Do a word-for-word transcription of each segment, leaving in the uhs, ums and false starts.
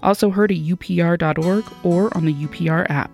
Also heard at U P R dot org or on the U P R app.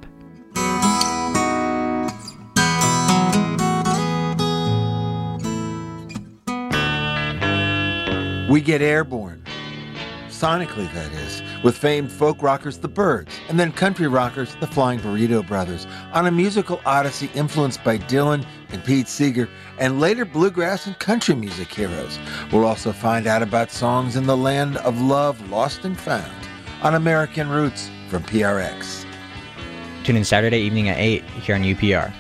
We get airborne. Sonically, that is, with famed folk rockers The Byrds, and then country rockers the Flying Burrito Brothers, on a musical odyssey influenced by Dylan and Pete Seeger, and later bluegrass and country music heroes. We'll also find out about songs in the land of love lost and found on American Roots from P R X. Tune in Saturday evening at eight here on U P R.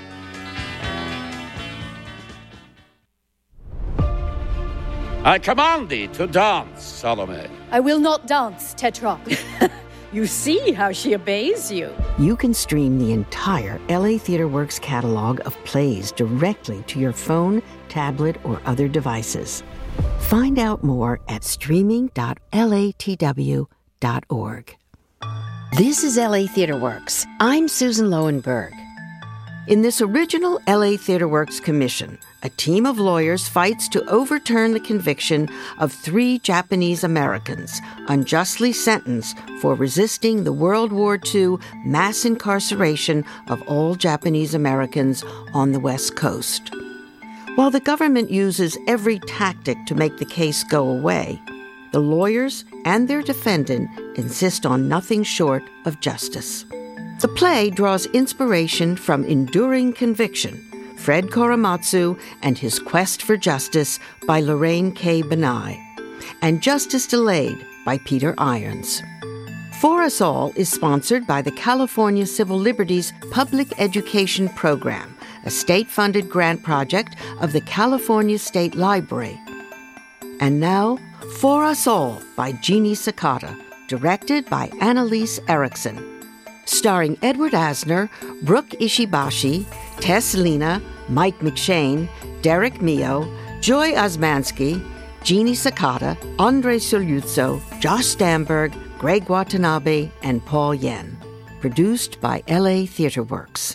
I command thee to dance, Salome. I will not dance, Tetrarch. You see how she obeys you. You can stream the entire L A Theatre Works catalog of plays directly to your phone, tablet, or other devices. Find out more at streaming dot latw dot org. This is L A Theatre Works. I'm Susan Lowenberg. In this original L A Theatre Works commission, a team of lawyers fights to overturn the conviction of three Japanese Americans unjustly sentenced for resisting the World War Two mass incarceration of all Japanese Americans on the West Coast. While the government uses every tactic to make the case go away, the lawyers and their defendant insist on nothing short of justice. The play draws inspiration from Enduring Conviction, Fred Korematsu and His Quest for Justice by Lorraine K. Benai, and Justice Delayed by Peter Irons. For Us All is sponsored by the California Civil Liberties Public Education Program, a state-funded grant project of the California State Library. And now, For Us All by Jeannie Sakata, directed by Annalise Erickson. Starring Edward Asner, Brooke Ishibashi, Tess Lena, Mike McShane, Derek Mio, Joy Osmansky, Jeannie Sakata, Andre Solluzzo, Josh Stamberg, Greg Watanabe, and Paul Yen. Produced by L A Theatre Works.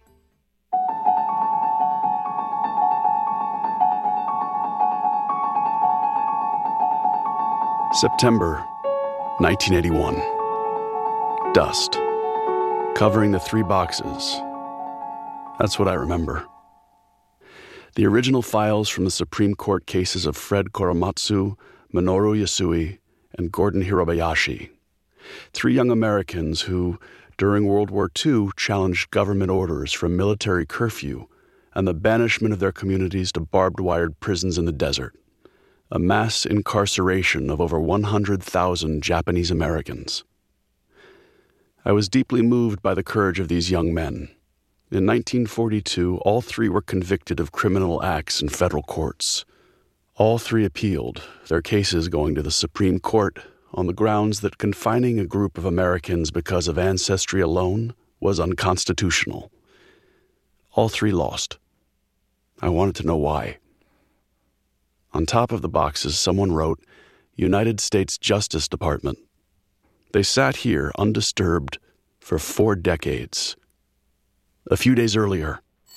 September nineteen eighty-one. Dust. Covering the three boxes. That's what I remember. The original files from the Supreme Court cases of Fred Korematsu, Minoru Yasui, and Gordon Hirabayashi. Three young Americans who, during World War Two, challenged government orders for military curfew and the banishment of their communities to barbed-wired prisons in the desert. A mass incarceration of over one hundred thousand Japanese Americans. I was deeply moved by the courage of these young men. In nineteen forty-two, all three were convicted of criminal acts in federal courts. All three appealed, their cases going to the Supreme Court on the grounds that confining a group of Americans because of ancestry alone was unconstitutional. All three lost. I wanted to know why. On top of the boxes, someone wrote, United States Justice Department. They sat here undisturbed for four decades. A few days earlier,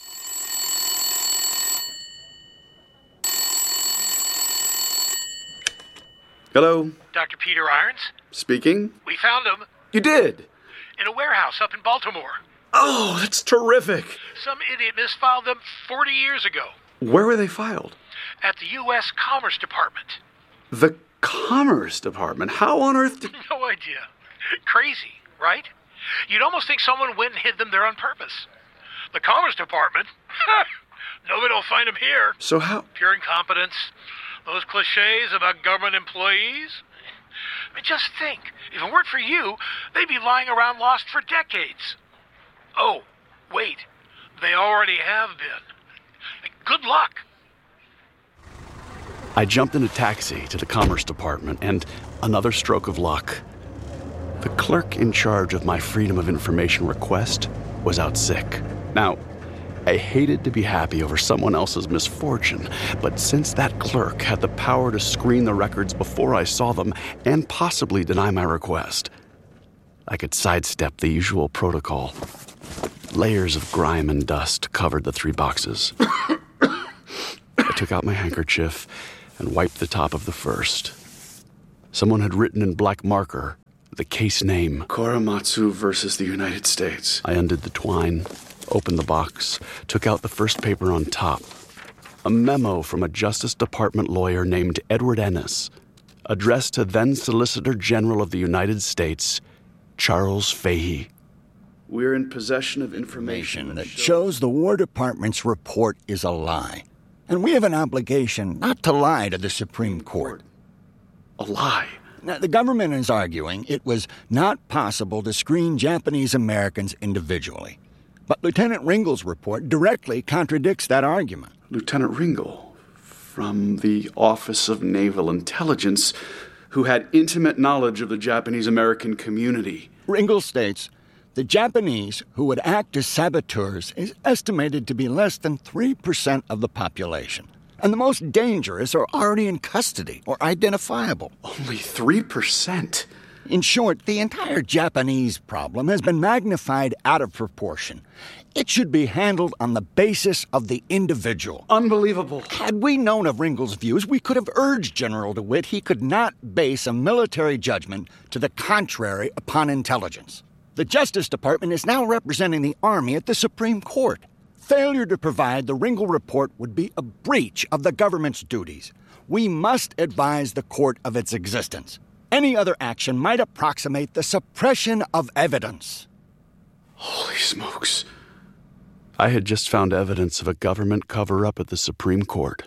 hello? Doctor Peter Irons? Speaking? We found him. You did? In a warehouse up in Baltimore. Oh, that's terrific. Some idiot misfiled them forty years ago. Where were they filed? At the U S Commerce Department. The Commerce Department? How on earth did... No idea. Crazy, right? You'd almost think someone went and hid them there on purpose. The Commerce Department? Nobody will find them here. So how... Pure incompetence. Those cliches about government employees. I mean, just think. If it weren't for you, they'd be lying around lost for decades. Oh, wait. They already have been. Good luck. I jumped in a taxi to the Commerce Department, and another stroke of luck. The clerk in charge of my Freedom of Information request was out sick. Now, I hated to be happy over someone else's misfortune, but since that clerk had the power to screen the records before I saw them and possibly deny my request, I could sidestep the usual protocol. Layers of grime and dust covered the three boxes. I took out my handkerchief and wiped the top of the first. Someone had written in black marker, the case name. Korematsu versus the United States. I undid the twine, opened the box, took out the first paper on top. A memo from a Justice Department lawyer named Edward Ennis, addressed to then Solicitor General of the United States, Charles Fahey. We're in possession of information that shows the War Department's report is a lie. And we have an obligation not to lie to the Supreme Court. A lie? Now, the government is arguing it was not possible to screen Japanese Americans individually. But Lieutenant Ringel's report directly contradicts that argument. Lieutenant Ringel, from the Office of Naval Intelligence, who had intimate knowledge of the Japanese American community. Ringel states, the Japanese who would act as saboteurs is estimated to be less than three percent of the population. And the most dangerous are already in custody or identifiable. Only three percent? In short, the entire Japanese problem has been magnified out of proportion. It should be handled on the basis of the individual. Unbelievable. Had we known of Ringel's views, we could have urged General DeWitt he could not base a military judgment to the contrary upon intelligence. The Justice Department is now representing the Army at the Supreme Court. Failure to provide the Ringel report would be a breach of the government's duties. We must advise the court of its existence. Any other action might approximate the suppression of evidence. Holy smokes. I had just found evidence of a government cover-up at the Supreme Court.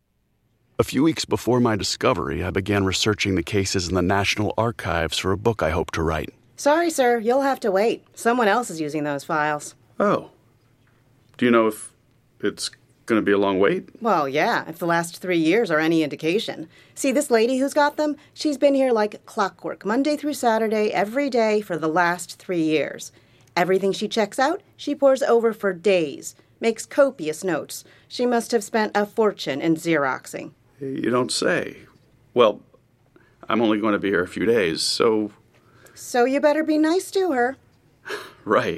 A few weeks before my discovery, I began researching the cases in the National Archives for a book I hope to write. Sorry, sir. You'll have to wait. Someone else is using those files. Oh. Do you know if it's going to be a long wait? Well, yeah, if the last three years are any indication. See, this lady who's got them, she's been here like clockwork, Monday through Saturday, every day for the last three years. Everything she checks out, she pores over for days, makes copious notes. She must have spent a fortune in Xeroxing. You don't say. Well, I'm only going to be here a few days, so... So you better be nice to her. Right.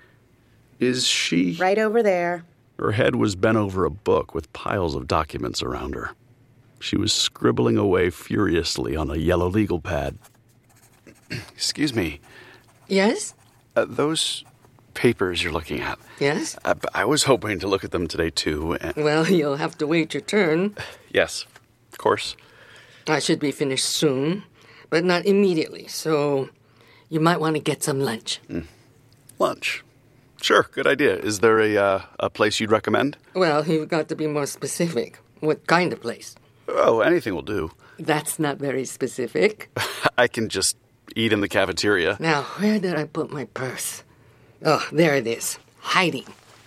Is she... Right over there. Her head was bent over a book with piles of documents around her. She was scribbling away furiously on a yellow legal pad. Excuse me. Yes? Uh, those papers you're looking at. Yes? Uh, I was hoping to look at them today, too. And... Well, you'll have to wait your turn. Yes, of course. I should be finished soon, but not immediately, so you might want to get some lunch. Mm. Lunch? Sure, good idea. Is there a uh, a place you'd recommend? Well, you've got to be more specific. What kind of place? Oh, anything will do. That's not very specific. I can just eat in the cafeteria. Now, where did I put my purse? Oh, there it is. Hiding.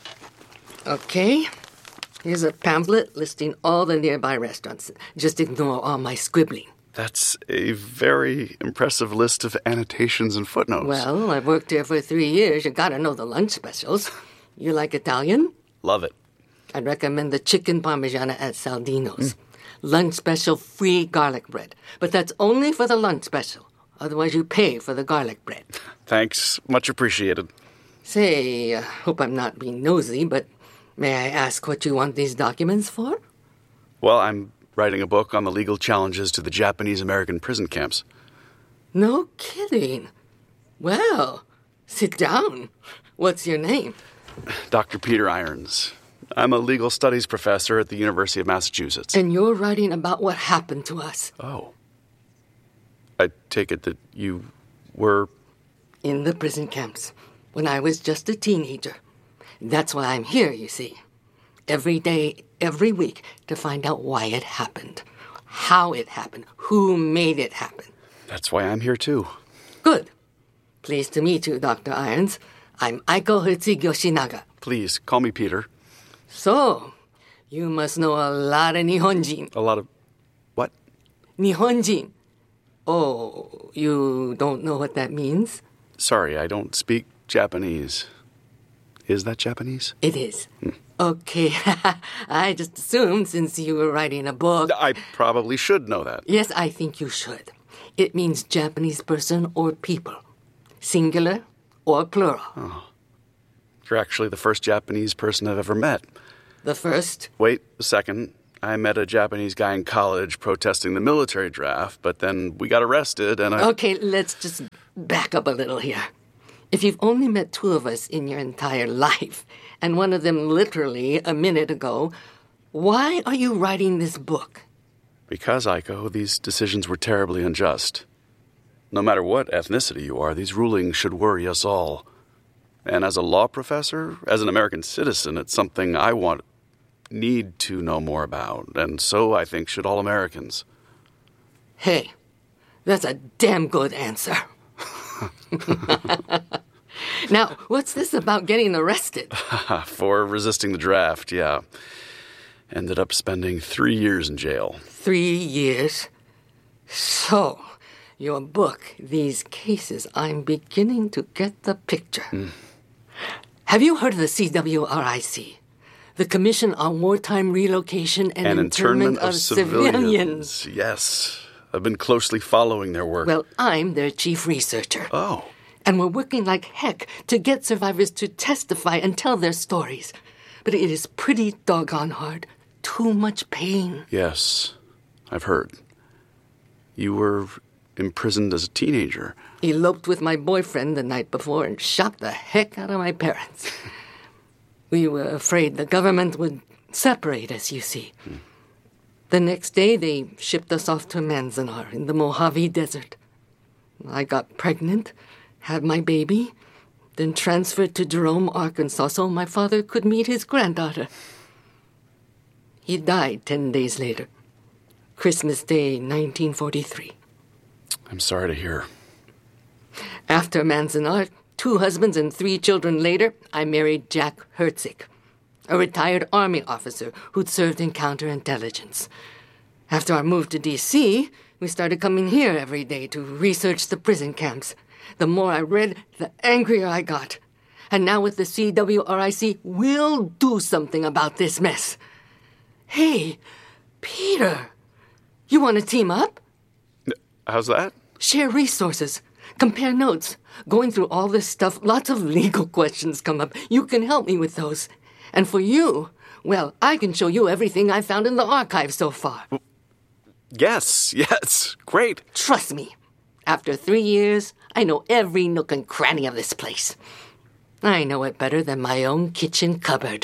Okay. Here's a pamphlet listing all the nearby restaurants. Just ignore all my scribbling. That's a very impressive list of annotations and footnotes. Well, I've worked here for three years. You gotta know the lunch specials. You like Italian? Love it. I'd recommend the chicken parmigiana at Saldino's. Mm. Lunch special, free garlic bread. But that's only for the lunch special. Otherwise, you pay for the garlic bread. Thanks. Much appreciated. Say, I uh, hope I'm not being nosy, but may I ask what you want these documents for? Well, I'm writing a book on the legal challenges to the Japanese-American prison camps. No kidding. Well, sit down. What's your name? Doctor Peter Irons. I'm a legal studies professor at the University of Massachusetts. And you're writing about what happened to us. Oh. I take it that you were... in the prison camps, when I was just a teenager. That's why I'm here, you see. Every day, every week, to find out why it happened, how it happened, who made it happen. That's why I'm here, too. Good. Pleased to meet you, Doctor Irons. I'm Aiko Hertzig Yoshinaga. Please, call me Peter. So, you must know a lot of Nihonjin. A lot of... what? Nihonjin. Oh, you don't know what that means? Sorry, I don't speak Japanese. Is that Japanese? It is. Hmm. Okay. I just assumed since you were writing a book... I probably should know that. Yes, I think you should. It means Japanese person or people. Singular or plural. Oh. You're actually the first Japanese person I've ever met. The first? Wait a second. I met a Japanese guy in college protesting the military draft, but then we got arrested and I... Okay, let's just back up a little here. If you've only met two of us in your entire life, and one of them literally a minute ago, why are you writing this book? Because, Aiko, these decisions were terribly unjust. No matter what ethnicity you are, these rulings should worry us all. And as a law professor, as an American citizen, it's something I want, need to know more about. And so I think should all Americans. Hey, that's a damn good answer. Now, what's this about getting arrested? For resisting the draft, yeah. Ended up spending three years in jail. Three years? So, your book, These Cases, I'm beginning to get the picture. Mm. Have you heard of the C W R I C? The Commission on Wartime Relocation and, and Internment, internment of, of civilians. civilians. Yes. I've been closely following their work. Well, I'm their chief researcher. Oh. And we're working like heck to get survivors to testify and tell their stories. But it is pretty doggone hard. Too much pain. Yes, I've heard. You were imprisoned as a teenager. Eloped with my boyfriend the night before and shot the heck out of my parents. We were afraid the government would separate us, you see. Hmm. The next day, they shipped us off to Manzanar in the Mojave Desert. I got pregnant, had my baby, then transferred to Jerome, Arkansas, so my father could meet his granddaughter. He died ten days later, Christmas Day, nineteen forty-three. I'm sorry to hear. After Manzanar, two husbands and three children later, I married Jack Herzig, a retired Army officer who'd served in counterintelligence. After our move to D C, we started coming here every day to research the prison camps. The more I read, the angrier I got. And now with the C W R I C, we'll do something about this mess. Hey, Peter, you want to team up? How's that? Share resources. Compare notes. Going through all this stuff, lots of legal questions come up. You can help me with those. And for you, well, I can show you everything I found in the archive so far. Yes, yes, great. Trust me. After three years, I know every nook and cranny of this place. I know it better than my own kitchen cupboard.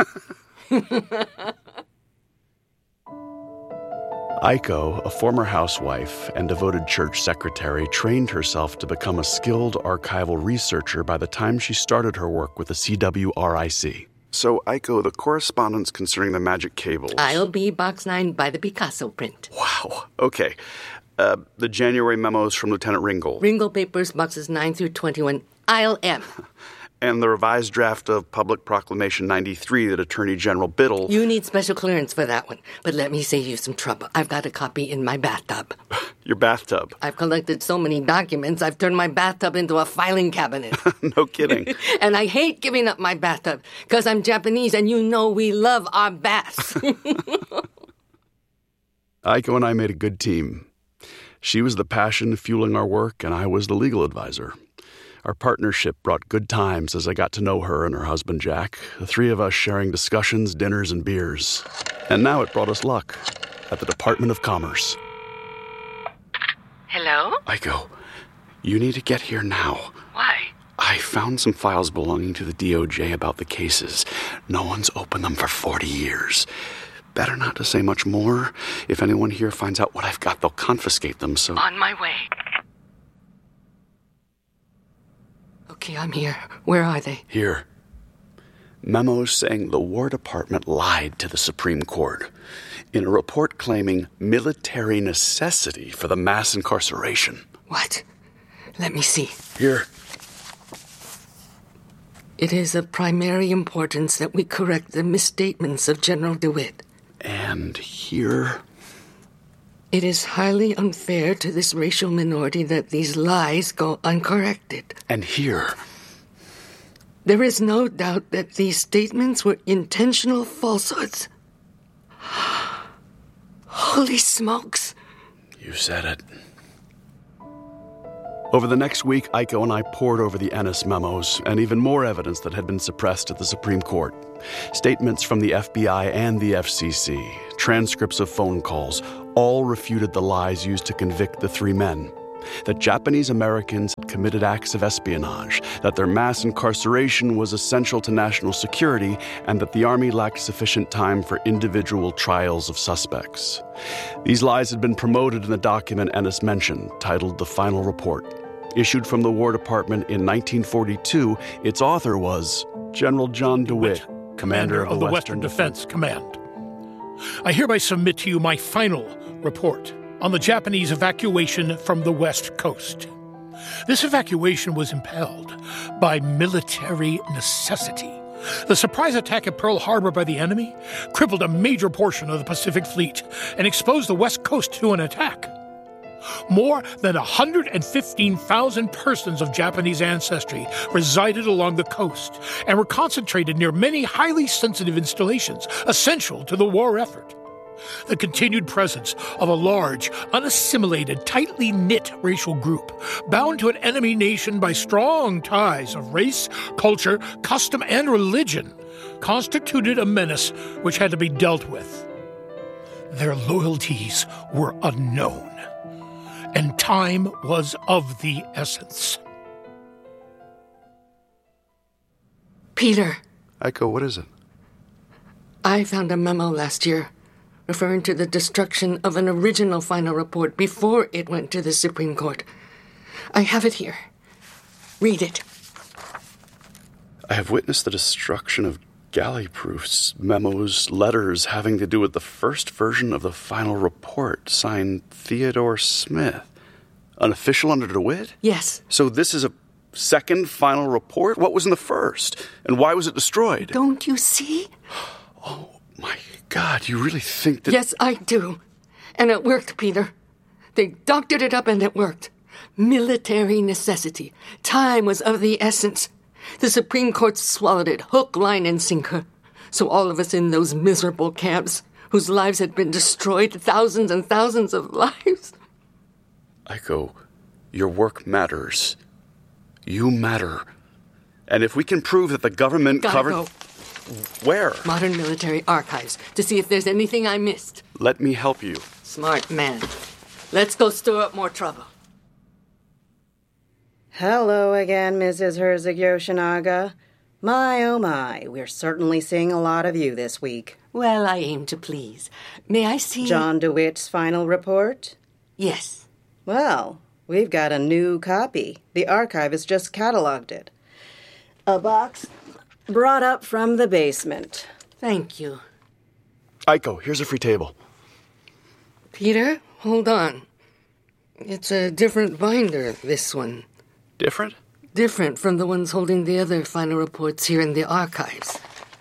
Aiko, a former housewife and devoted church secretary, trained herself to become a skilled archival researcher by the time she started her work with the C W R I C. So, Aiko, the correspondence concerning the magic cables... I'll be box nine by the Picasso print. Wow. Okay. Uh, the January memos from Lieutenant Ringel. Ringel papers, boxes nine through twenty-one. I'll M. And the revised draft of Public Proclamation ninety-three that Attorney General Biddle... You need special clearance for that one. But let me save you some trouble. I've got a copy in my bathtub. Your bathtub? I've collected so many documents, I've turned my bathtub into a filing cabinet. No kidding. And I hate giving up my bathtub, because I'm Japanese and you know we love our baths. Aiko and I made a good team. She was the passion fueling our work, and I was the legal advisor. Our partnership brought good times as I got to know her and her husband, Jack, the three of us sharing discussions, dinners, and beers. And now it brought us luck at the Department of Commerce. Hello? Aiko, you need to get here now. Why? I found some files belonging to the D O J about the cases. No one's opened them for forty years. Better not to say much more. If anyone here finds out what I've got, they'll confiscate them, so... On my way. Okay, I'm here. Where are they? Here. Memos saying the War Department lied to the Supreme Court in a report claiming military necessity for the mass incarceration. What? Let me see. Here. It is of primary importance that we correct the misstatements of General DeWitt. And here... It is highly unfair to this racial minority that these lies go uncorrected. And here... There is no doubt that these statements were intentional falsehoods. Holy smokes. You said it. Over the next week, Aiko and I pored over the Ennis memos and even more evidence that had been suppressed at the Supreme Court. Statements from the F B I and the F C C, transcripts of phone calls, all refuted the lies used to convict the three men. that Japanese Americans had committed acts of espionage, that their mass incarceration was essential to national security, and that the Army lacked sufficient time for individual trials of suspects. These lies had been promoted in the document Ennis mentioned, titled The Final Report. Issued from the War Department in nineteen forty-two, its author was General John DeWitt, Commander, Commander of, of the, the Western, Western Defense Command. I hereby submit to you my final report on the Japanese evacuation from the West Coast. This evacuation was impelled by military necessity. The surprise attack at Pearl Harbor by the enemy crippled a major portion of the Pacific Fleet and exposed the West Coast to an attack. More than one hundred fifteen thousand persons of Japanese ancestry resided along the coast and were concentrated near many highly sensitive installations essential to the war effort. The continued presence of a large, unassimilated, tightly knit racial group, bound to an enemy nation by strong ties of race, culture, custom, and religion, constituted a menace which had to be dealt with. Their loyalties were unknown, and time was of the essence. Peter. Aiko, what is it? I found a memo last year referring to the destruction of an original final report before it went to the Supreme Court. I have it here. Read it. I have witnessed the destruction of galley proofs, memos, letters having to do with the first version of the final report, signed Theodore Smith. An official under DeWitt? Yes. So this is a second final report? What was in the first? And why was it destroyed? Don't you see? Oh, my God, you really think that... Yes, I do. And it worked, Peter. They doctored it up and it worked. Military necessity. Time was of the essence. The Supreme Court swallowed it, hook, line, and sinker. So all of us in those miserable camps, whose lives had been destroyed, thousands and thousands of lives. Aiko, your work matters. You matter. And if we can prove that the government Gotta covered... Go. Where? Modern Military Archives, to see if there's anything I missed. Let me help you. Smart man. Let's go stir up more trouble. Hello again, Missus Herzog Yoshinaga. My, oh my, we're certainly seeing a lot of you this week. Well, I aim to please. May I see... John DeWitt's final report? Yes. Well, we've got a new copy. The archivist just cataloged it. A box brought up from the basement. Thank you. Aiko, here's a free table. Peter, hold on. It's a different binder, this one. Different? Different from the ones holding the other final reports here in the archives.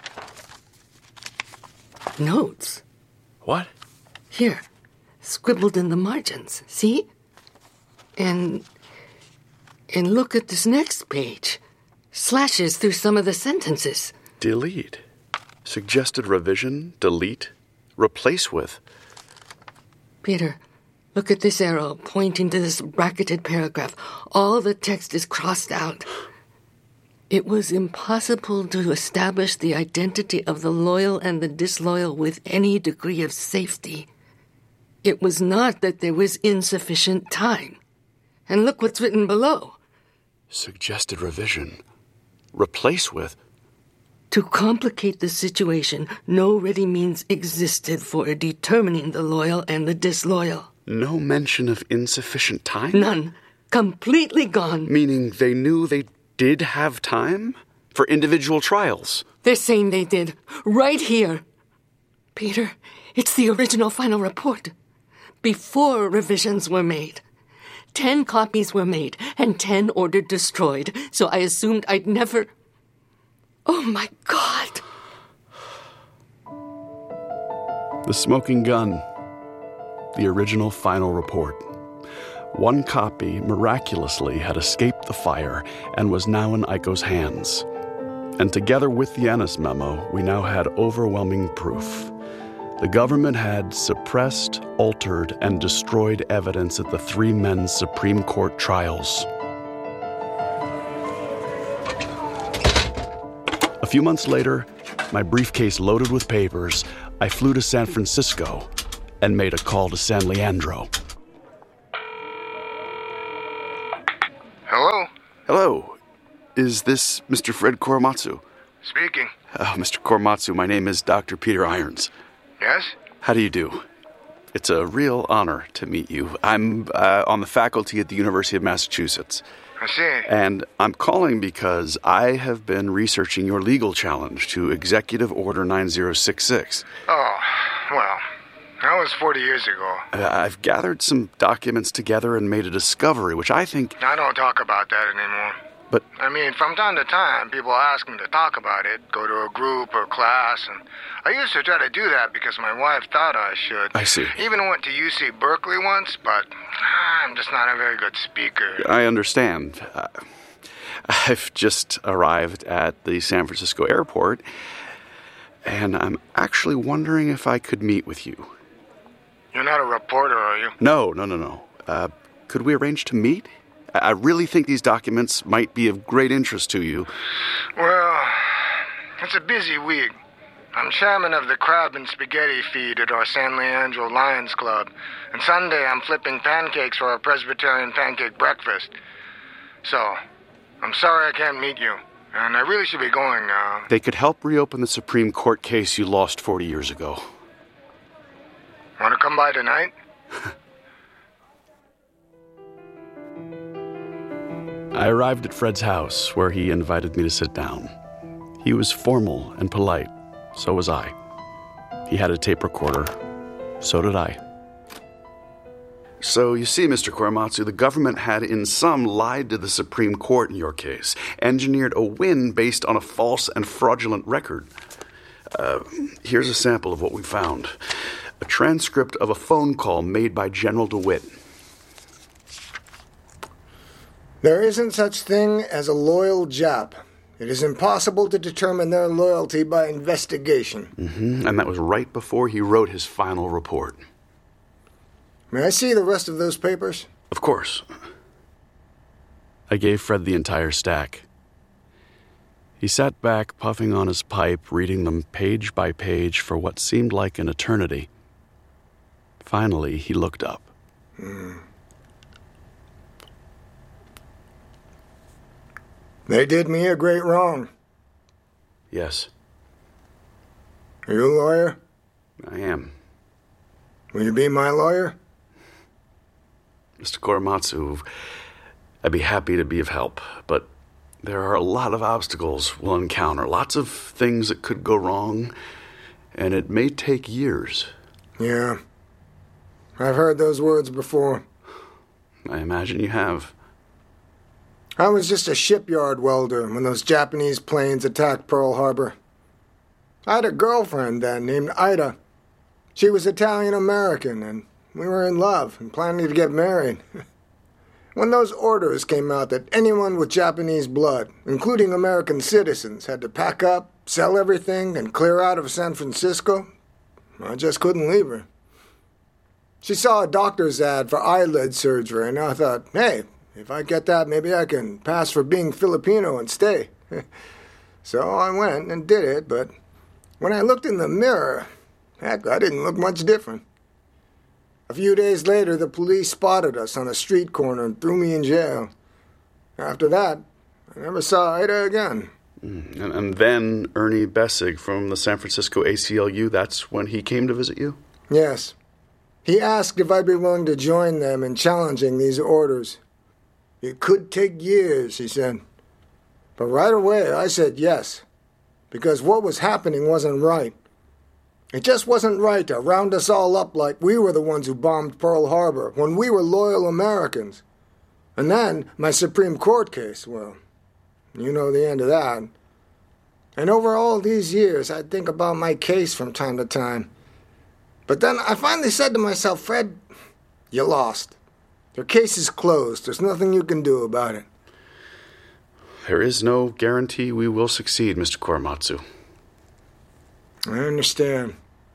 Notes. What? Here, scribbled in the margins, see? And... and look at this next page. Slashes through some of the sentences. Delete. Suggested revision, delete, replace with. Peter, look at this arrow pointing to this bracketed paragraph. All the text is crossed out. It was impossible to establish the identity of the loyal and the disloyal with any degree of safety. It was not that there was insufficient time. And look what's written below. Suggested revision. Replace with. To complicate the situation, no ready means existed for determining the loyal and the disloyal. No mention of insufficient time? None. Completely gone. Meaning they knew they did have time? For individual trials? They're saying they did. Right here. Peter, it's the original final report. Before revisions were made. Ten copies were made, and ten ordered destroyed, so I assumed I'd never... Oh, my God! The Smoking Gun. The original final report. One copy, miraculously, had escaped the fire and was now in Aiko's hands. And together with the Ennis memo, we now had overwhelming proof. The government had suppressed, altered, and destroyed evidence at the three men's Supreme Court trials. A few months later, my briefcase loaded with papers, I flew to San Francisco and made a call to San Leandro. Hello. Is this Mister Fred Korematsu? Speaking. Oh, Mister Korematsu, my name is Doctor Peter Irons. Yes? How do you do? It's a real honor to meet you. I'm uh, on the faculty at the University of Massachusetts. I see. And I'm calling because I have been researching your legal challenge to Executive Order nine zero six six. Oh, well, that was forty years ago. Uh, I've gathered some documents together and made a discovery, which I think... I don't talk about that anymore. But... I mean, from time to time, people ask me to talk about it, go to a group or class, and I used to try to do that because my wife thought I should. I see. Even went to U C Berkeley once, but I'm just not a very good speaker. I understand. Uh, I've just arrived at the San Francisco airport, and I'm actually wondering if I could meet with you. You're not a reporter, are you? No, no, no, no. Uh, could we arrange to meet? I really think these documents might be of great interest to you. Well, it's a busy week. I'm chairman of the crab and spaghetti feed at our San Leandro Lions Club, and Sunday I'm flipping pancakes for our Presbyterian pancake breakfast. So, I'm sorry I can't meet you, and I really should be going now. They could help reopen the Supreme Court case you lost forty years ago. Want to come by tonight? I arrived at Fred's house, where he invited me to sit down. He was formal and polite. So was I. He had a tape recorder. So did I. So, you see, Mister Korematsu, the government had in sum lied to the Supreme Court in your case, engineered a win based on a false and fraudulent record. Uh, here's a sample of what we found. A transcript of a phone call made by General DeWitt. There isn't such thing as a loyal Jap. It is impossible to determine their loyalty by investigation. Mm-hmm. And that was right before he wrote his final report. May I see the rest of those papers? Of course. I gave Fred the entire stack. He sat back, puffing on his pipe, reading them page by page for what seemed like an eternity. Finally, he looked up. Hmm. They did me a great wrong. Yes. Are you a lawyer? I am. Will you be my lawyer? Mister Korematsu, I'd be happy to be of help, but there are a lot of obstacles we'll encounter, lots of things that could go wrong, and it may take years. Yeah. I've heard those words before. I imagine you have. I was just a shipyard welder when those Japanese planes attacked Pearl Harbor. I had a girlfriend then named Ida. She was Italian-American, and we were in love and planning to get married. When those orders came out that anyone with Japanese blood, including American citizens, had to pack up, sell everything, and clear out of San Francisco, I just couldn't leave her. She saw a doctor's ad for eyelid surgery, and I thought, hey, if I get that, maybe I can pass for being Filipino and stay. So I went and did it, but when I looked in the mirror, heck, I didn't look much different. A few days later, the police spotted us on a street corner and threw me in jail. After that, I never saw Ida again. Mm. And, and then Ernie Bessig from the San Francisco A C L U, that's when he came to visit you? Yes. He asked if I'd be willing to join them in challenging these orders. It could take years, he said. But right away, I said yes, because what was happening wasn't right. It just wasn't right to round us all up like we were the ones who bombed Pearl Harbor, when we were loyal Americans. And then, my Supreme Court case, well, you know the end of that. And over all these years, I'd think about my case from time to time. But then I finally said to myself, Fred, you lost. Your case is closed. There's nothing you can do about it. There is no guarantee we will succeed, Mister Korematsu. I understand.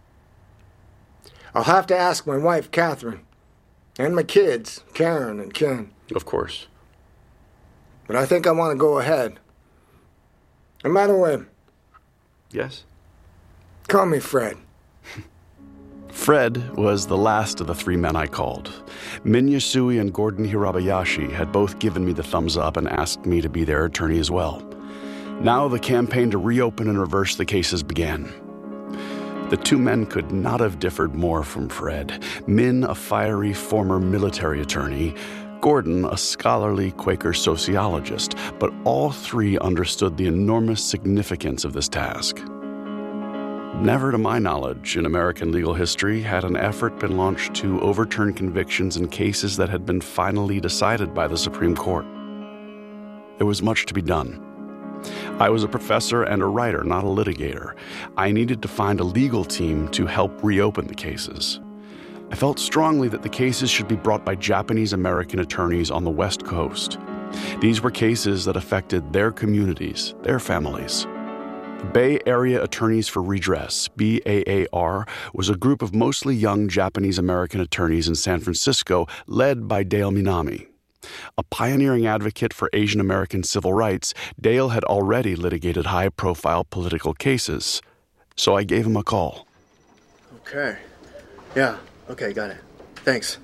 I'll have to ask my wife, Catherine, and my kids, Karen and Ken. Of course. But I think I want to go ahead. And by the way... Yes? Call me Fred. Fred was the last of the three men I called. Min Yasui and Gordon Hirabayashi had both given me the thumbs up and asked me to be their attorney as well. Now the campaign to reopen and reverse the cases began. The two men could not have differed more from Fred. Min, a fiery former military attorney, Gordon, a scholarly Quaker sociologist, but all three understood the enormous significance of this task. Never, to my knowledge, in American legal history had an effort been launched to overturn convictions in cases that had been finally decided by the Supreme Court. There was much to be done. I was a professor and a writer, not a litigator. I needed to find a legal team to help reopen the cases. I felt strongly that the cases should be brought by Japanese-American attorneys on the West Coast. These were cases that affected their communities, their families. Bay Area Attorneys for Redress, B A A R, was a group of mostly young Japanese-American attorneys in San Francisco led by Dale Minami. A pioneering advocate for Asian American civil rights, Dale had already litigated high-profile political cases, so I gave him a call. Okay. Yeah, okay, got it. Thanks.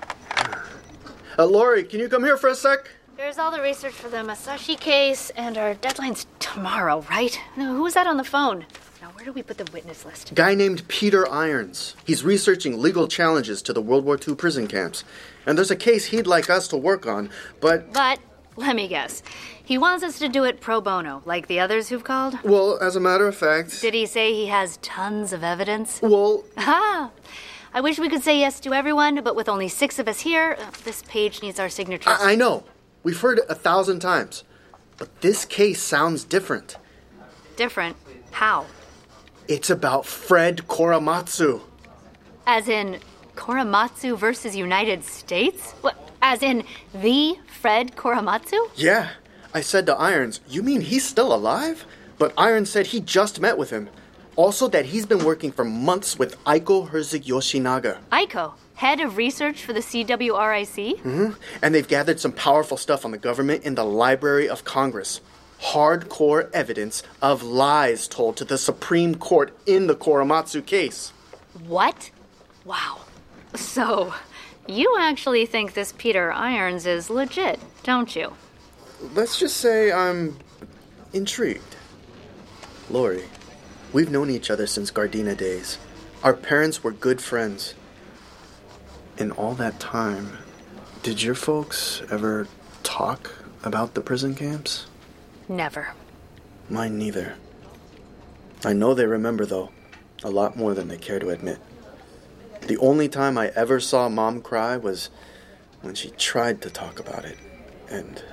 Uh, Lori, can you come here for a sec? There's all the research for the Masashi case, and our deadline's tomorrow, right? No, who was that on the phone? Now, where do we put the witness list? A guy named Peter Irons. He's researching legal challenges to the World War Two prison camps. And there's a case he'd like us to work on, but... But, let me guess. He wants us to do it pro bono, like the others who've called? Well, as a matter of fact... Did he say he has tons of evidence? Well... Ah! I wish we could say yes to everyone, but with only six of us here, uh, this page needs our signatures. I, I know. We've heard it a thousand times. But this case sounds different. Different? How? It's about Fred Korematsu. As in Korematsu versus United States? What? As in the Fred Korematsu? Yeah. I said to Irons, you mean he's still alive? But Irons said he just met with him. Also that he's been working for months with Aiko Herzig Yoshinaga. Aiko? Head of research for the C W R I C? Mm-hmm. And they've gathered some powerful stuff on the government in the Library of Congress. Hardcore evidence of lies told to the Supreme Court in the Korematsu case. What? Wow. So, you actually think this Peter Irons is legit, don't you? Let's just say I'm intrigued. Lori, we've known each other since Gardena days. Our parents were good friends. In all that time, did your folks ever talk about the prison camps? Never. Mine neither. I know they remember, though, a lot more than they care to admit. The only time I ever saw Mom cry was when she tried to talk about it, and...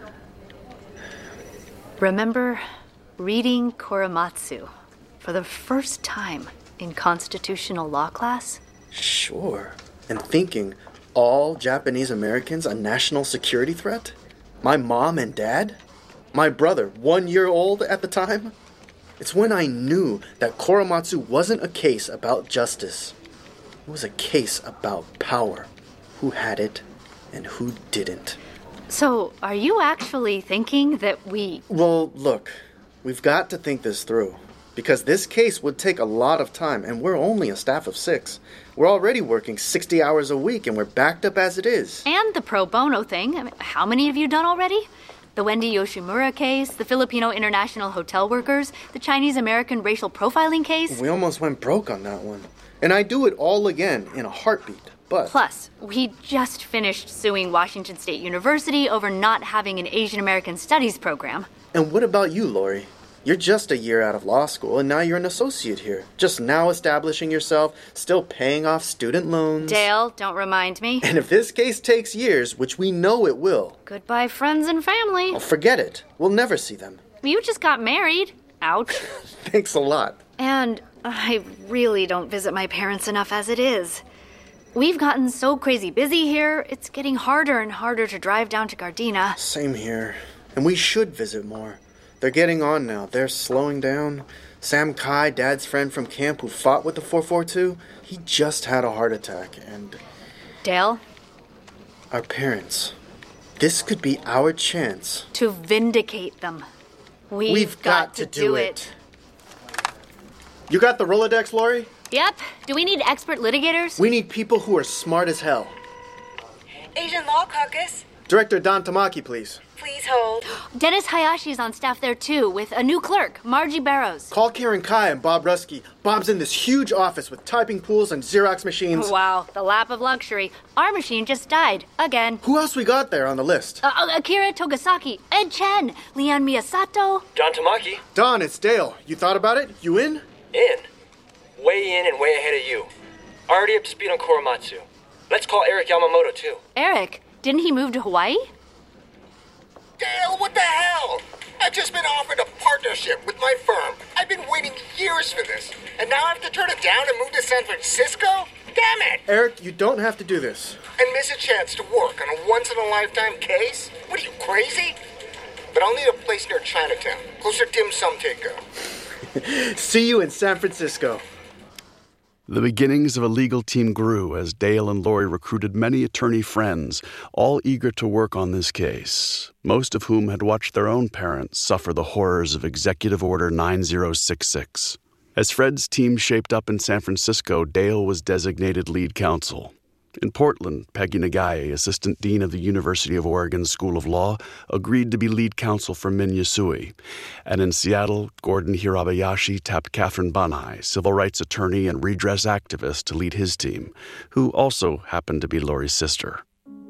Remember reading Korematsu for the first time in constitutional law class? Sure. And thinking, all Japanese Americans a national security threat? My mom and dad? My brother, one year old at the time? It's when I knew that Korematsu wasn't a case about justice. It was a case about power. Who had it and who didn't. So, are you actually thinking that we... Well, look, we've got to think this through. Because this case would take a lot of time, and we're only a staff of six. We're already working sixty hours a week, and we're backed up as it is. And the pro bono thing. I mean, how many have you done already? The Wendy Yoshimura case, the Filipino international hotel workers, the Chinese-American racial profiling case. We almost went broke on that one. And I'd do it all again in a heartbeat, but... Plus, we just finished suing Washington State University over not having an Asian American Studies program. And what about you, Lori? You're just a year out of law school, and now you're an associate here. Just now establishing yourself, still paying off student loans. Dale, don't remind me. And if this case takes years, which we know it will... Goodbye, friends and family. Oh, forget it. We'll never see them. You just got married. Ouch. Thanks a lot. And I really don't visit my parents enough as it is. We've gotten so crazy busy here, it's getting harder and harder to drive down to Gardena. Same here. And we should visit more. They're getting on now. They're slowing down. Sam Kai, Dad's friend from camp who fought with the four forty-two, he just had a heart attack, and... Dale? Our parents. This could be our chance. To vindicate them. We've, We've got, got to, to do, do it. it. You got the Rolodex, Lori? Yep. Do we need expert litigators? We need people who are smart as hell. Asian Law Caucus. Director Don Tamaki, please. Please hold. Dennis Hayashi is on staff there, too, with a new clerk, Margie Barrows. Call Karen Kai and Bob Rusky. Bob's in this huge office with typing pools and Xerox machines. Wow, the lap of luxury. Our machine just died. Again. Who else we got there on the list? Uh, uh, Akira Togasaki, Ed Chen, Leon Miyasato. Don Tamaki. Don, it's Dale. You thought about it? You in? In? Way in and way ahead of you. Already up to speed on Korematsu. Let's call Eric Yamamoto, too. Eric? Didn't he move to Hawaii? Dale, what the hell? I've just been offered a partnership with my firm. I've been waiting years for this. And now I have to turn it down and move to San Francisco? Damn it! Eric, you don't have to do this. And miss a chance to work on a once-in-a-lifetime case? What are you, crazy? But I'll need a place near Chinatown, closer to Dim Sum Takeout. See you in San Francisco. The beginnings of a legal team grew as Dale and Lori recruited many attorney friends, all eager to work on this case, most of whom had watched their own parents suffer the horrors of Executive Order nine zero six six. As Fred's team shaped up in San Francisco, Dale was designated lead counsel. In Portland, Peggy Nagai, assistant dean of the University of Oregon School of Law, agreed to be lead counsel for Min Yasui. And in Seattle, Gordon Hirabayashi tapped Catherine Banai, civil rights attorney and redress activist, to lead his team, who also happened to be Lori's sister.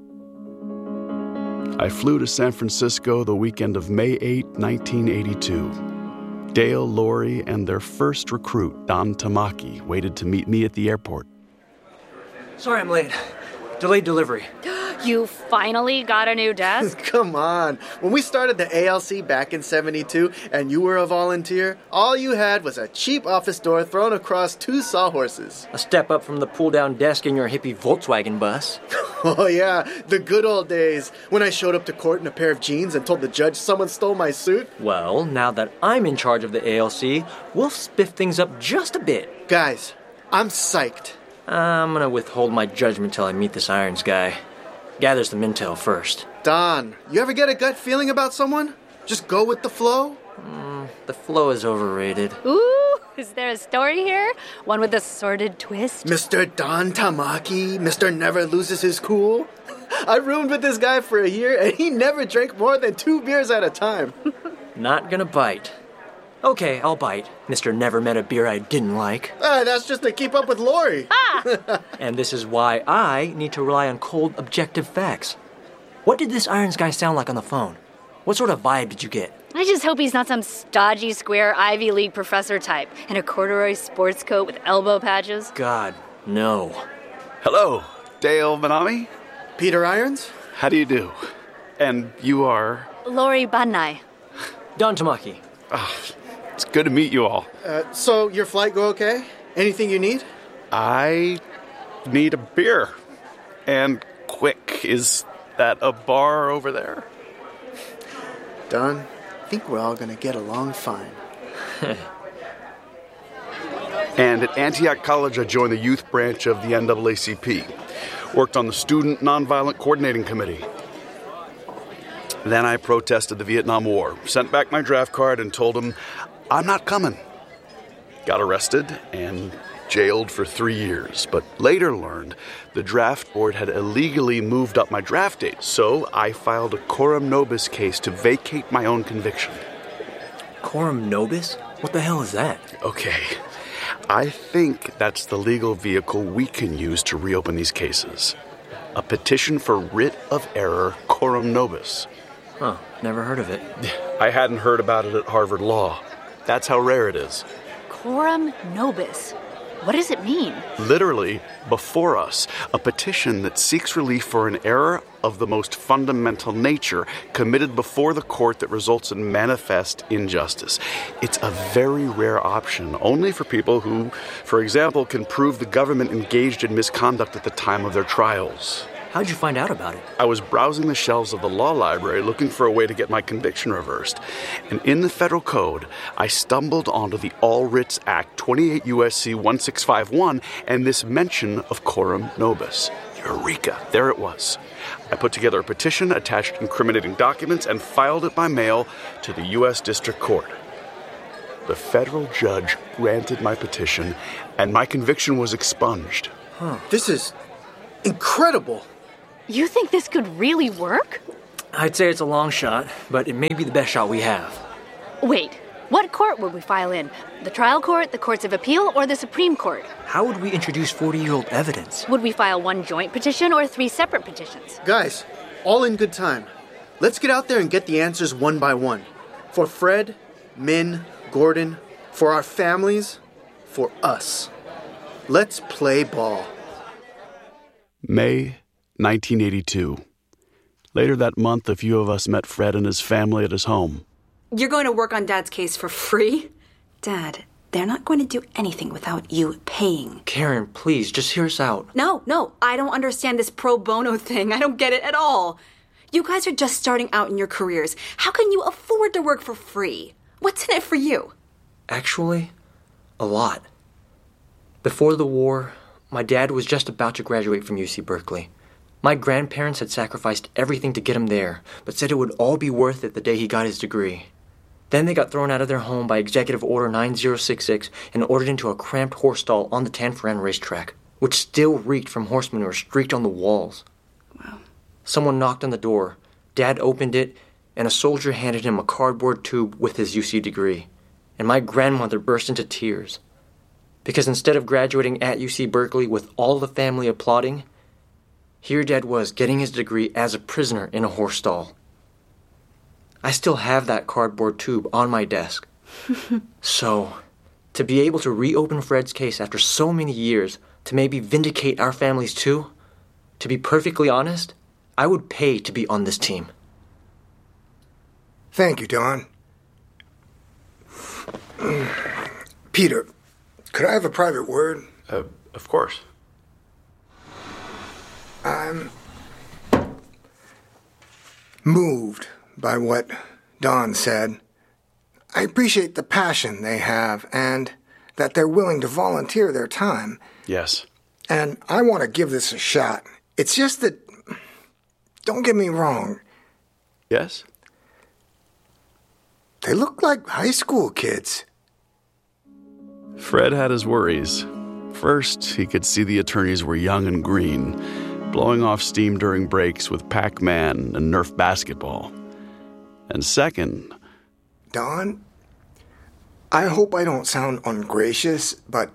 I flew to San Francisco the weekend of May eighth, nineteen eighty-two. Dale, Lori, and their first recruit, Don Tamaki, waited to meet me at the airport. Sorry I'm late. Delayed delivery. You finally got a new desk? Come on. When we started the A L C back in seventy-two and you were a volunteer, all you had was a cheap office door thrown across two sawhorses. A step up from the pull-down desk in your hippie Volkswagen bus. Oh yeah, the good old days, when I showed up to court in a pair of jeans and told the judge someone stole my suit. Well, now that I'm in charge of the A L C, we'll spiff things up just a bit. Guys, I'm psyched. I'm gonna withhold my judgment till I meet this Irons guy. Gather some intel first. Don, you ever get a gut feeling about someone? Just go with the flow? Mm, the flow is overrated. Ooh, is there a story here? One with a sordid twist? Mister Don Tamaki, Mister Never Loses His Cool. I roomed with this guy for a year, and he never drank more than two beers at a time. Not gonna bite. Okay, I'll bite. Mister Never Met a Beer I Didn't Like. Ah, that's just to keep up with Lori. Ah! And this is why I need to rely on cold, objective facts. What did this Irons guy sound like on the phone? What sort of vibe did you get? I just hope he's not some stodgy, square Ivy League professor type in a corduroy sports coat with elbow patches. God, no. Hello, Dale Manami. Peter Irons? How do you do? And you are? Lori Banai. Don Tamaki. Oh, it's good to meet you all. Uh, so, your flight go okay? Anything you need? I need a beer. And quick. Is that a bar over there? Don, I think we're all going to get along fine. And at Antioch College, I joined the youth branch of the N double A C P. Worked on the Student Nonviolent Coordinating Committee. Then I protested the Vietnam War, sent back my draft card and told them I'm not coming. Got arrested and jailed for three years, but later learned the draft board had illegally moved up my draft date, so I filed a coram nobis case to vacate my own conviction. Coram nobis? What the hell is that? Okay, I think that's the legal vehicle we can use to reopen these cases. A petition for writ of error coram nobis. Huh, never heard of it. I hadn't heard about it at Harvard Law. That's how rare it is. Coram nobis. What does it mean? Literally, before us, a petition that seeks relief for an error of the most fundamental nature committed before the court that results in manifest injustice. It's a very rare option, only for people who, for example, can prove the government engaged in misconduct at the time of their trials. How'd you find out about it? I was browsing the shelves of the law library looking for a way to get my conviction reversed. And in the federal code, I stumbled onto the All Writs Act, twenty-eight U S C sixteen fifty-one, and this mention of coram nobis. Eureka! There it was. I put together a petition, attached incriminating documents, and filed it by mail to the U S District Court. the federal judge granted my petition, and my conviction was expunged. Huh. This is incredible. You think this could really work? I'd say it's a long shot, but it may be the best shot we have. Wait, what court would we file in? The trial court, the courts of appeal, or the Supreme Court? How would we introduce forty-year-old evidence? Would we file one joint petition or three separate petitions? Guys, all in good time. Let's get out there and get the answers one by one. For Fred, Min, Gordon, for our families, for us. Let's play ball. May nineteen eighty-two. Later that month, a few of us met Fred and his family at his home. You're going to work on Dad's case for free? Dad, they're not going to do anything without you paying. Karen, please, just hear us out. No, no, I don't understand this pro bono thing. I don't get it at all. You guys are just starting out in your careers. How can you afford to work for free? What's in it for you? Actually, a lot. Before the war, my dad was just about to graduate from U C Berkeley. My grandparents had sacrificed everything to get him there, but said it would all be worth it the day he got his degree. Then they got thrown out of their home by Executive Order nine zero six six and ordered into a cramped horse stall on the Tanforan racetrack, which still reeked from horse manure streaked on the walls. Wow. Someone knocked on the door. Dad opened it, and a soldier handed him a cardboard tube with his U C degree. And my grandmother burst into tears. Because instead of graduating at U C Berkeley with all the family applauding, here Dad was getting his degree as a prisoner in a horse stall. I still have that cardboard tube on my desk. So, to be able to reopen Fred's case after so many years, to maybe vindicate our families too, to be perfectly honest, I would pay to be on this team. Thank you, Don. Peter, could I have a private word? Uh, of course. I'm moved by what Don said. I appreciate the passion they have and that they're willing to volunteer their time. Yes. And I want to give this a shot. It's just that, don't get me wrong. Yes? They look like high school kids. Fred had his worries. First, he could see the attorneys were young and green, blowing off steam during breaks with Pac-Man and Nerf basketball. And second... Don, I hope I don't sound ungracious, but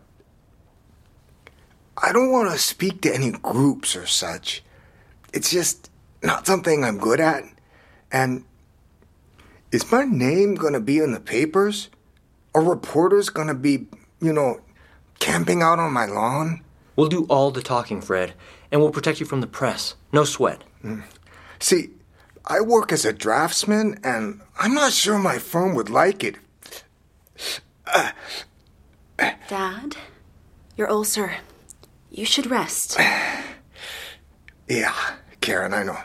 I don't want to speak to any groups or such. It's just not something I'm good at. And is my name going to be in the papers? Are reporters going to be, you know, camping out on my lawn? We'll do all the talking, Fred, and we'll protect you from the press. No sweat. Mm. See, I work as a draftsman, and I'm not sure my firm would like it. Uh, Dad, your ulcer. You should rest. Yeah, Karen, I know.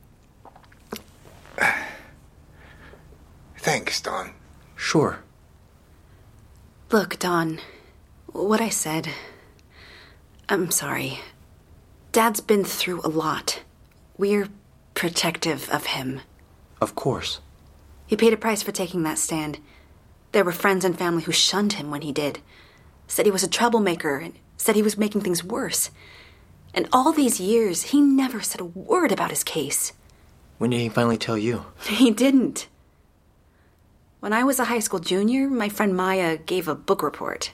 Thanks, Don. Sure. Look, Don, what I said, I'm sorry. Dad's been through a lot. We're protective of him. Of course. He paid a price for taking that stand. There were friends and family who shunned him when he did. Said he was a troublemaker and said he was making things worse. And all these years, he never said a word about his case. When did he finally tell you? He didn't. When I was a high school junior, my friend Maya gave a book report.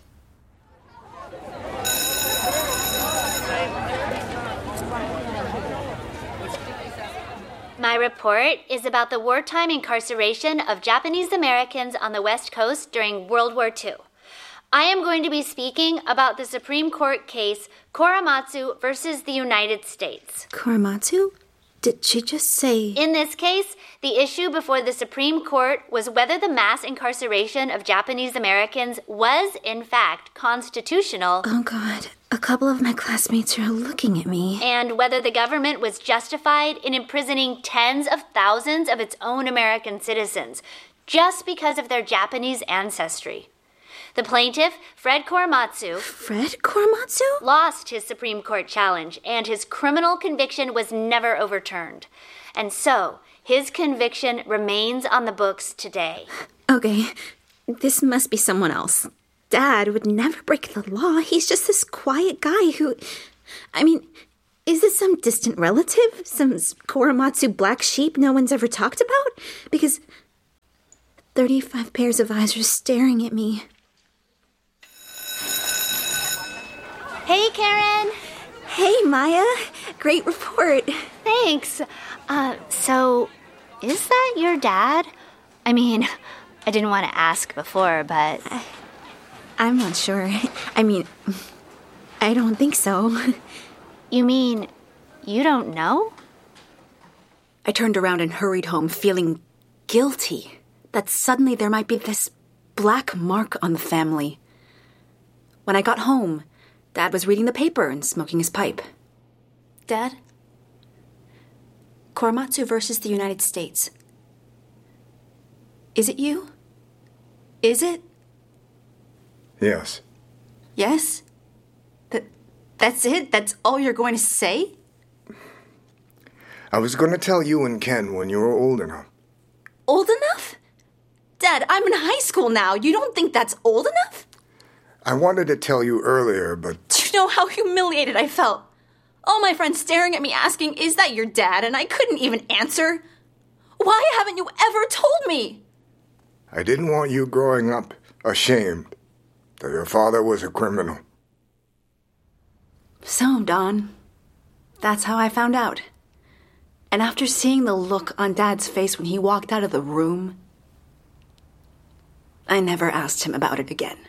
My report is about the wartime incarceration of Japanese Americans on the West Coast during World War Two. I am going to be speaking about the Supreme Court case Korematsu versus the United States. Korematsu? Did she just say... In this case, the issue before the Supreme Court was whether the mass incarceration of Japanese Americans was, in fact, constitutional. Oh, God. A couple of my classmates are looking at me. And whether the government was justified in imprisoning tens of thousands of its own American citizens just because of their Japanese ancestry. The plaintiff, Fred Korematsu... Fred Korematsu? ...lost his Supreme Court challenge, and his criminal conviction was never overturned. And so, his conviction remains on the books today. Okay. This must be someone else. Dad would never break the law. He's just this quiet guy who... I mean, is this some distant relative? Some Korematsu black sheep no one's ever talked about? Because thirty-five pairs of eyes are staring at me. Hey, Karen. Hey, Maya. Great report. Thanks. Uh, so, is that your dad? I mean, I didn't want to ask before, but... I, I'm not sure. I mean, I don't think so. You mean, you don't know? I turned around and hurried home, feeling guilty that suddenly there might be this black mark on the family. When I got home, Dad was reading the paper and smoking his pipe. Dad? Korematsu versus the United States. Is it you? Is it? Yes. Yes? That, that's it? That's all you're going to say? I was going to tell you and Ken when you were old enough. Old enough? Dad, I'm in high school now. You don't think that's old enough? I wanted to tell you earlier, but... Do you know how humiliated I felt? All my friends staring at me asking, is that your dad? And I couldn't even answer. Why haven't you ever told me? I didn't want you growing up ashamed that your father was a criminal. So, Don, that's how I found out. And after seeing the look on Dad's face when he walked out of the room, I never asked him about it again.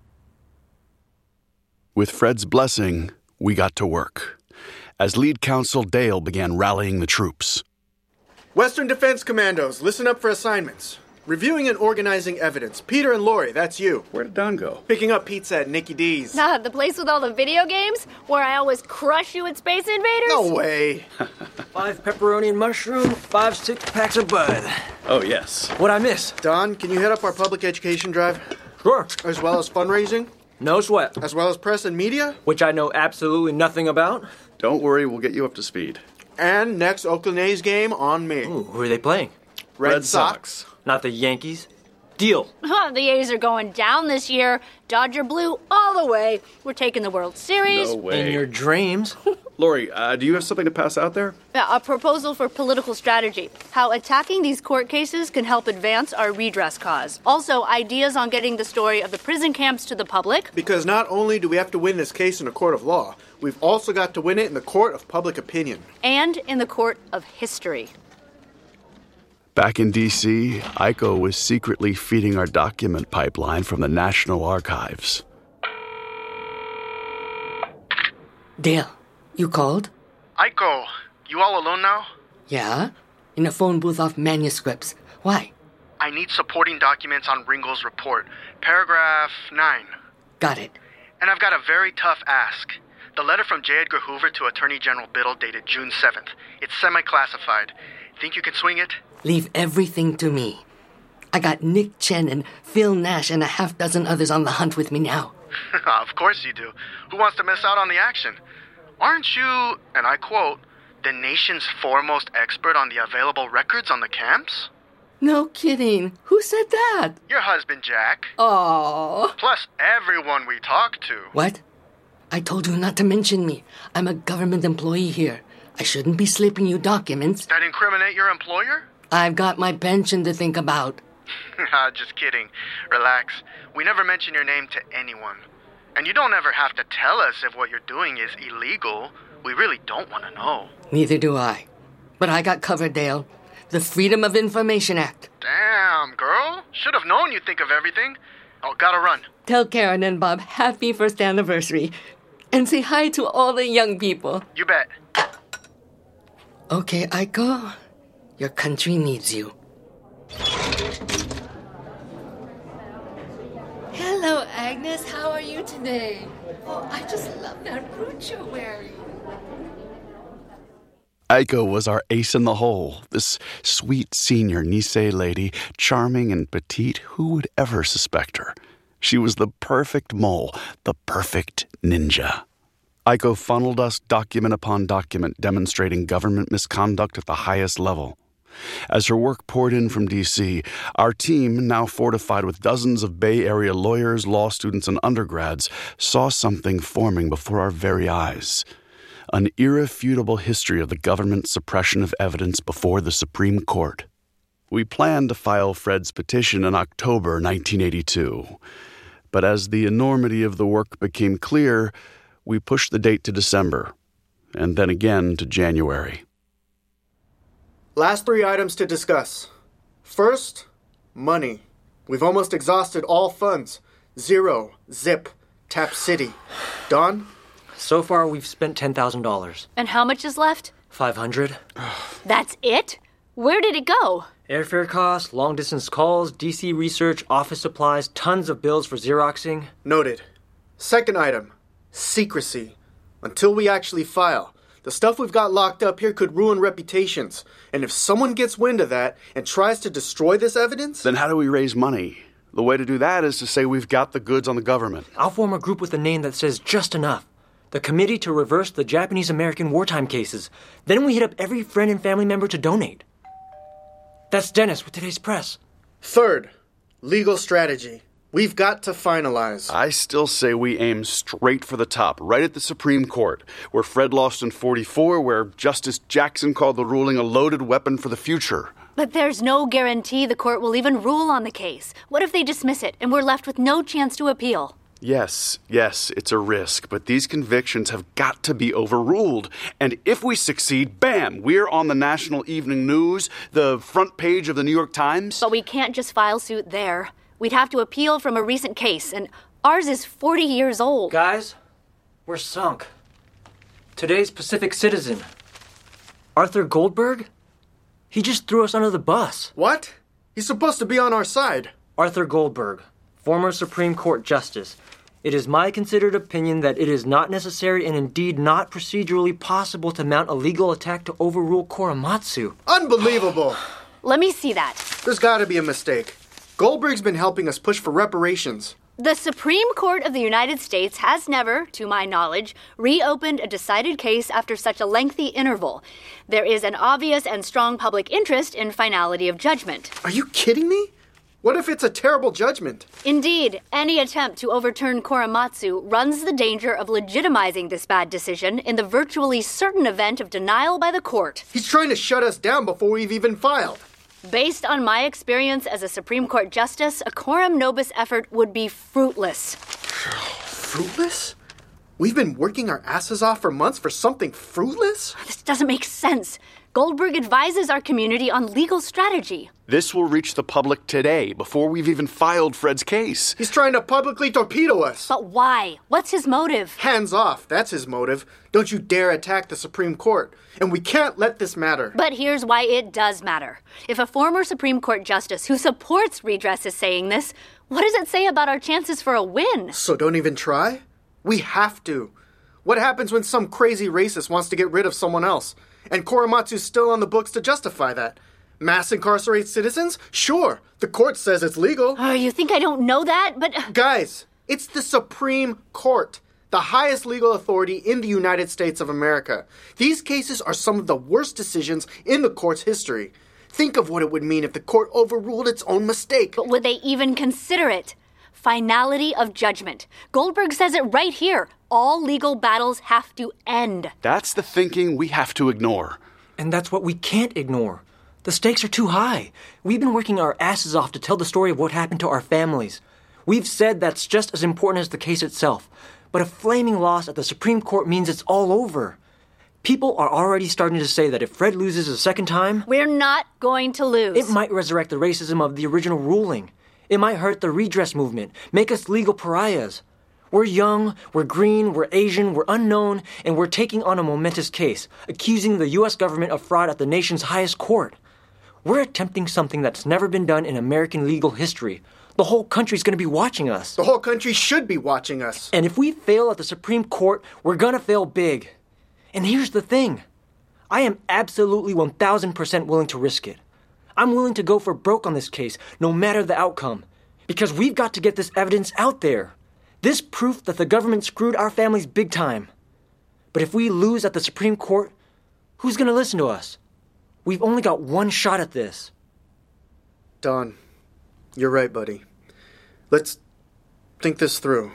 With Fred's blessing, we got to work. As lead counsel, Dale began rallying the troops. Western Defense Commandos, listen up for assignments. Reviewing and organizing evidence. Peter and Lori, that's you. Where did Don go? Picking up pizza at Nicky D's. Nah, the place with all the video games where I always crush you at Space Invaders? No way. Five pepperoni and mushroom, five six packs of bud. Oh, yes. What'd I miss? Don, can you head up our public education drive? Sure. As well as fundraising? No sweat. As well as press and media? Which I know absolutely nothing about. Don't worry, we'll get you up to speed. And next Oakland A's game on me. Ooh, who are they playing? Red, Red Sox. Sox. Not the Yankees. Deal. Huh, the A's are going down this year. Dodger blue all the way. We're taking the World Series. No way. In your dreams. Lori, uh, do you have something to pass out there? Yeah, a proposal for political strategy. How attacking these court cases can help advance our redress cause. Also, ideas on getting the story of the prison camps to the public. Because not only do we have to win this case in a court of law, we've also got to win it in the court of public opinion. And in the court of history. Back in D C, Aiko was secretly feeding our document pipeline from the National Archives. Dale, you called? Aiko, you all alone now? Yeah? In a phone booth off manuscripts. Why? I need supporting documents on Ringo's report. Paragraph nine. Got it. And I've got a very tough ask. The letter from J. Edgar Hoover to Attorney General Biddle dated June seventh. It's semi-classified. Think you can swing it? Leave everything to me. I got Nick Chen and Phil Nash and a half dozen others on the hunt with me now. Of course you do. Who wants to miss out on the action? Aren't you, and I quote, the nation's foremost expert on the available records on the camps? No kidding. Who said that? Your husband, Jack. Oh. Plus everyone we talk to. What? I told you not to mention me. I'm a government employee here. I shouldn't be slipping you documents. That incriminate your employer? I've got my pension to think about. Just kidding. Relax. We never mention your name to anyone. And you don't ever have to tell us if what you're doing is illegal. We really don't want to know. Neither do I. But I got covered, Dale. The Freedom of Information Act. Damn, girl. Should have known you'd think of everything. Oh, gotta run. Tell Karen and Bob happy first anniversary. And say hi to all the young people. You bet. Okay, Aiko. Your country needs you. Hello, Agnes. How are you today? Oh, I just love that brooch you're wearing. Aiko was our ace in the hole, this sweet senior Nisei lady, charming and petite. Who would ever suspect her? She was the perfect mole, the perfect ninja. Aiko funneled us document upon document demonstrating government misconduct at the highest level. As her work poured in from D C, our team, now fortified with dozens of Bay Area lawyers, law students, and undergrads, saw something forming before our very eyes. An irrefutable history of the government's suppression of evidence before the Supreme Court. We planned to file Fred's petition in October nineteen eighty-two. But as the enormity of the work became clear, we pushed the date to December, and then again to January. Last three items to discuss. First, money. We've almost exhausted all funds. Zero, Zip, Tap City. Don? So far, we've spent ten thousand dollars. And how much is left? five hundred dollars. That's it? Where did it go? Airfare costs, long-distance calls, D C research, office supplies, tons of bills for Xeroxing. Noted. Second item, secrecy. Until we actually file. The stuff we've got locked up here could ruin reputations. And if someone gets wind of that and tries to destroy this evidence... Then how do we raise money? The way to do that is to say we've got the goods on the government. I'll form a group with a name that says just enough. The Committee to Reverse the Japanese-American Wartime Cases. Then we hit up every friend and family member to donate. That's Dennis with today's press. Third, legal strategy. We've got to finalize. I still say we aim straight for the top, right at the Supreme Court, where Fred lost in forty-four, where Justice Jackson called the ruling a loaded weapon for the future. But there's no guarantee the court will even rule on the case. What if they dismiss it and we're left with no chance to appeal? Yes, yes, it's a risk, but these convictions have got to be overruled. And if we succeed, bam, we're on the National Evening News, the front page of the New York Times. But we can't just file suit there. We'd have to appeal from a recent case, and ours is forty years old. Guys, we're sunk. Today's Pacific Citizen. Arthur Goldberg? He just threw us under the bus. What? He's supposed to be on our side. Arthur Goldberg, former Supreme Court Justice. It is my considered opinion that it is not necessary and indeed not procedurally possible to mount a legal attack to overrule Korematsu. Unbelievable! Let me see that. There's got to be a mistake. Goldberg's been helping us push for reparations. The Supreme Court of the United States has never, to my knowledge, reopened a decided case after such a lengthy interval. There is an obvious and strong public interest in finality of judgment. Are you kidding me? What if it's a terrible judgment? Indeed, any attempt to overturn Korematsu runs the danger of legitimizing this bad decision in the virtually certain event of denial by the court. He's trying to shut us down before we've even filed. Based on my experience as a Supreme Court justice, a coram nobis effort would be fruitless. Fruitless? We've been working our asses off for months for something fruitless? This doesn't make sense. Goldberg advises our community on legal strategy. This will reach the public today, before we've even filed Fred's case. He's trying to publicly torpedo us. But why? What's his motive? Hands off, that's his motive. Don't you dare attack the Supreme Court. And we can't let this matter. But here's why it does matter. If a former Supreme Court justice who supports redress is saying this, what does it say about our chances for a win? So don't even try? We have to. What happens when some crazy racist wants to get rid of someone else? And Korematsu's still on the books to justify that. Mass incarcerate citizens? Sure. The court says it's legal. Oh, you think I don't know that? But... Guys, it's the Supreme Court, the highest legal authority in the United States of America. These cases are some of the worst decisions in the court's history. Think of what it would mean if the court overruled its own mistake. But would they even consider it? Finality of judgment. Goldberg says it right here. All legal battles have to end. That's the thinking we have to ignore. And that's what we can't ignore. The stakes are too high. We've been working our asses off to tell the story of what happened to our families. We've said that's just as important as the case itself. But a flaming loss at the Supreme Court means it's all over. People are already starting to say that if Fred loses a second time... We're not going to lose. It might resurrect the racism of the original ruling. It might hurt the redress movement, make us legal pariahs. We're young, we're green, we're Asian, we're unknown, and we're taking on a momentous case, accusing the U S government of fraud at the nation's highest court. We're attempting something that's never been done in American legal history. The whole country's going to be watching us. The whole country should be watching us. And if we fail at the Supreme Court, we're going to fail big. And here's the thing. I am absolutely one thousand percent willing to risk it. I'm willing to go for broke on this case, no matter the outcome. Because we've got to get this evidence out there. This proof that the government screwed our families big time. But if we lose at the Supreme Court, who's going to listen to us? We've only got one shot at this. Don, you're right, buddy. Let's think this through.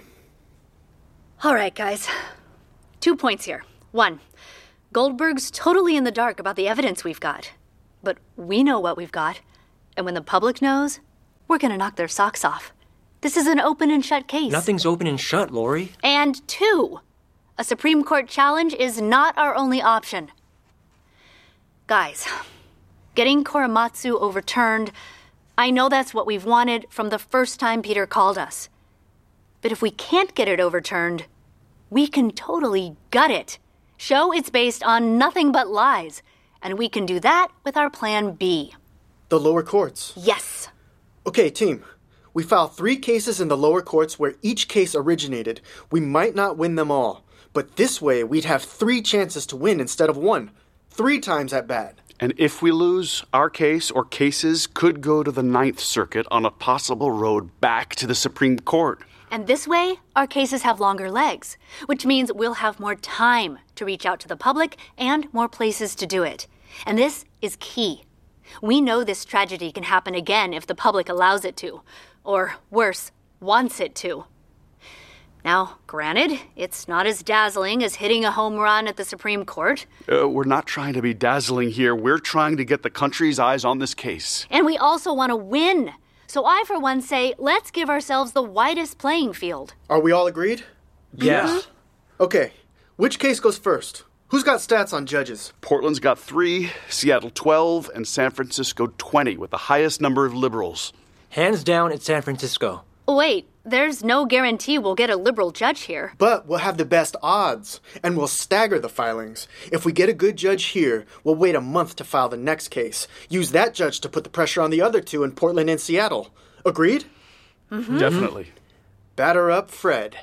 All right, guys. Two points here. One, Goldberg's totally in the dark about the evidence we've got. But we know what we've got. And when the public knows, we're gonna knock their socks off. This is an open and shut case. Nothing's open and shut, Lori. And two, a Supreme Court challenge is not our only option. Guys, getting Korematsu overturned, I know that's what we've wanted from the first time Peter called us. But if we can't get it overturned, we can totally gut it. Show it's based on nothing but lies. And we can do that with our plan B. The lower courts? Yes. Okay, team. We file three cases in the lower courts where each case originated. We might not win them all. But this way, we'd have three chances to win instead of one. Three times at bat. And if we lose, our case or cases could go to the Ninth Circuit on a possible road back to the Supreme Court. And this way, our cases have longer legs, which means we'll have more time to reach out to the public and more places to do it. And this is key. We know this tragedy can happen again if the public allows it to, or worse, wants it to. Now, granted, it's not as dazzling as hitting a home run at the Supreme Court. Uh, we're not trying to be dazzling here. We're trying to get the country's eyes on this case. And we also want to win. So I, for one, say, let's give ourselves the widest playing field. Are we all agreed? Yes. Mm-hmm. Okay, which case goes first? Who's got stats on judges? Portland's got three, Seattle twelve, and San Francisco twenty, with the highest number of liberals. Hands down, it's San Francisco. Wait, there's no guarantee we'll get a liberal judge here. But we'll have the best odds, and we'll stagger the filings. If we get a good judge here, we'll wait a month to file the next case. Use that judge to put the pressure on the other two in Portland and Seattle. Agreed? Mm-hmm. Definitely. Batter up, Fred.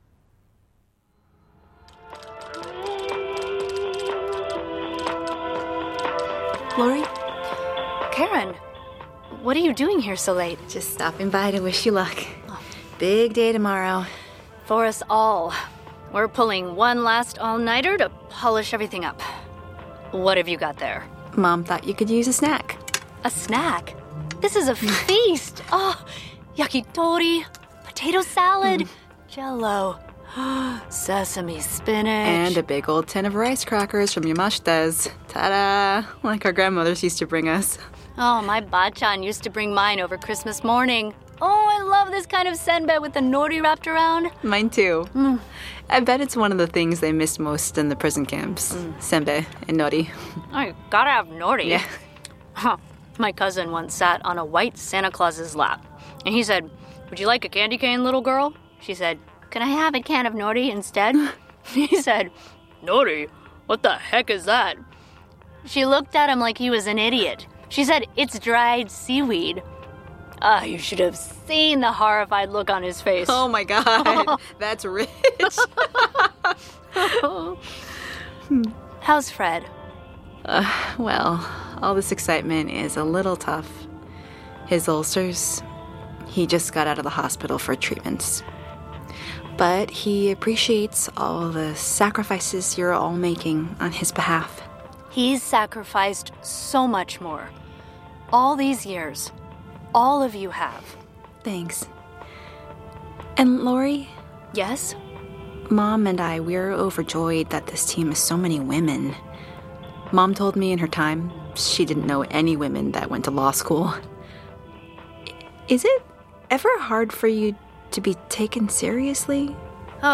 Lori? Karen, what are you doing here so late? Just stopping by to wish you luck. Big day tomorrow. For us all. We're pulling one last all-nighter to polish everything up. What have you got there? Mom thought you could use a snack. A snack? This is a feast. Oh, yakitori, potato salad, Jell-O, sesame spinach. And a big old tin of rice crackers from Yamashita's. Ta-da! Like our grandmothers used to bring us. Oh, my bachan used to bring mine over Christmas morning. Oh, I love this kind of senbei with the nori wrapped around. Mine too. Mm. I bet it's one of the things they missed most in the prison camps. Mm. Senbei and nori. I gotta have nori. Yeah. Huh. My cousin once sat on a white Santa Claus's lap. And he said, "Would you like a candy cane, little girl?" She said, "Can I have a can of nori instead?" He said, "Nori? What the heck is that?" She looked at him like he was an idiot. She said, "It's dried seaweed." Ah, you should have seen the horrified look on his face. Oh my God, that's rich. How's Fred? Uh, well, all this excitement is a little tough. His ulcers, he just got out of the hospital for treatments. But he appreciates all the sacrifices you're all making on his behalf. He's sacrificed so much more. All these years. All of you have. Thanks. And Lori? Yes? Mom and I, we're overjoyed that this team has so many women. Mom told me in her time she didn't know any women that went to law school. Is it ever hard for you to be taken seriously